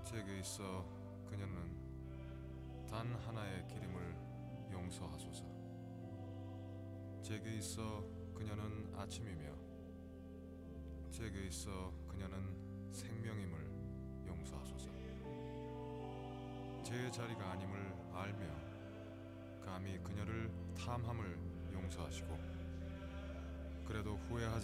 제게 있어 그녀는 단 하나의 기림을 용서하소서. 제게 있어 그녀는 아침이며 제게 있어 그녀는 생명임을 용서하소서. 제 자리가 아님을 알며 감히 그녀를 탐함을 용서하시고 그래도 후회하지